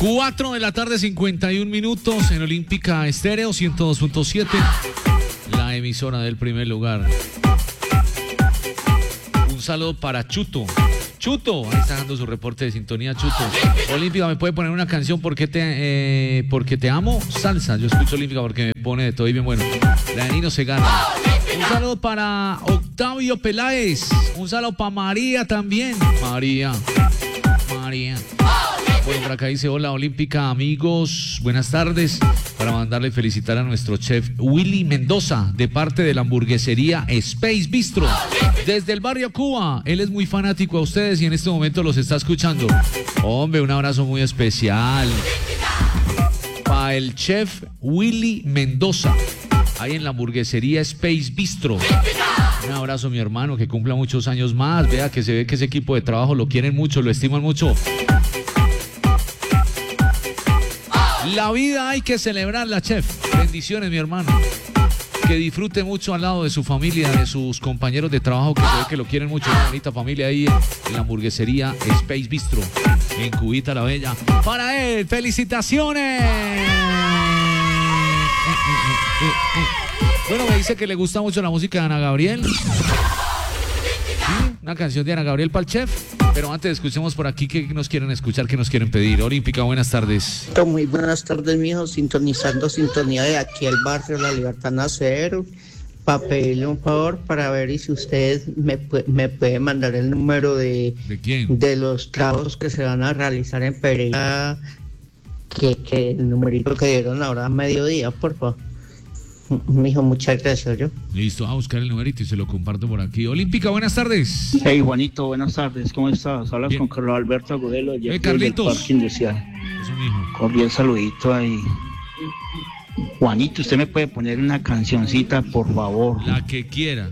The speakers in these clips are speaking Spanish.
4 de la tarde, 51 minutos en Olímpica Estéreo 102.7, la emisora del primer lugar. Un saludo para Chuto. Chuto, ahí está dando su reporte de sintonía, Chuto. Olímpica, ¿me puede poner una canción porque te amo? Salsa, yo escucho Olímpica porque me pone de todo y bien bueno. La de Nino Segarra. Un saludo para Octavio Peláez. Un saludo para María también. María. Bueno, por acá dice: hola Olímpica, amigos, buenas tardes. Para mandarle felicitar a nuestro chef Willy Mendoza de parte de la hamburguesería Space Bistro desde el barrio Cuba. Él es muy fanático a ustedes y en este momento los está escuchando. Hombre, un abrazo muy especial para el chef Willy Mendoza ahí en la hamburguesería Space Bistro. Un abrazo, mi hermano, que cumpla muchos años más. Vea que se ve que ese equipo de trabajo lo quieren mucho, lo estiman mucho. La vida hay que celebrarla, chef. Bendiciones, mi hermano. Que disfrute mucho al lado de su familia, de sus compañeros de trabajo, que se ve que lo quieren mucho. Una bonita familia ahí en la hamburguesería Space Bistro, en Cubita la Bella. Para él, felicitaciones. Bueno, me dice que le gusta mucho la música de Ana Gabriel. ¿Sí? Una canción de Ana Gabriel para el chef. Pero antes escuchemos por aquí qué nos quieren escuchar, qué nos quieren pedir. Olímpica, buenas tardes. Muy buenas tardes, mijo. Sintonizando sintonía de aquí al barrio La Libertad Nacer. Para pedirle un favor para ver si usted me puede mandar el número de quién? De los trabajos que se van a realizar en Pereira. Que el numerito que dieron ahora a mediodía, por favor. Mijo, muchas gracias, yo. Listo, a buscar el numerito y se lo comparto por aquí. Olímpica, buenas tardes. Hey, Juanito, buenas tardes, ¿cómo estás? Hablas Bien. con Carlos Alberto Agudelo, Hey, Carlitos. del Parque Industrial. Es un hijo. Cordial saludito ahí. Juanito, ¿usted me puede poner una cancioncita, por favor? La que quiera.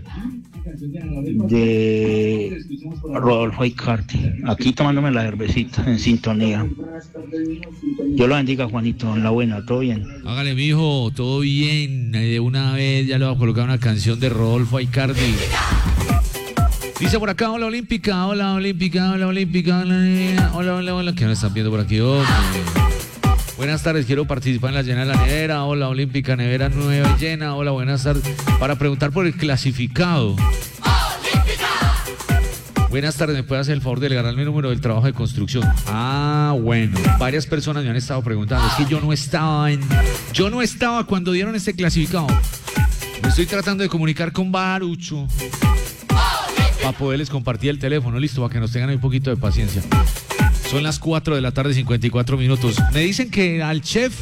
De Rodolfo Aicardi. Aquí tomándome la cervecita, en sintonía. Dios lo bendiga, Juanito, en la buena, todo bien. Hágale, mijo, todo bien. De una vez ya le voy a colocar una canción de Rodolfo Aicardi. Dice por acá: hola Olímpica, hola Olímpica, hola Olímpica, hola. ¿Qué me están viendo por aquí? Buenas tardes, quiero participar en la llena de la nevera. Hola Olímpica, nevera nueva y llena. Hola, buenas tardes. Para preguntar por el clasificado. Buenas tardes, ¿me puede hacer el favor de agarrar mi número del trabajo de construcción? Ah, bueno, varias personas me han estado preguntando. Es que yo no estaba cuando dieron este clasificado. Me estoy tratando de comunicar con Barucho para poderles compartir el teléfono, listo, para que nos tengan un poquito de paciencia. Son las 4 de la tarde, 54 minutos. Me dicen que al chef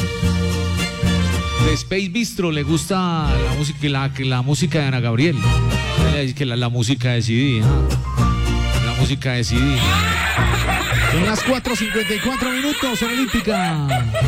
de Space Bistro le gusta la música de Ana Gabriel. Que la música de CD, ¿eh? La música de CD. Son las 4:54 minutos en Olímpica.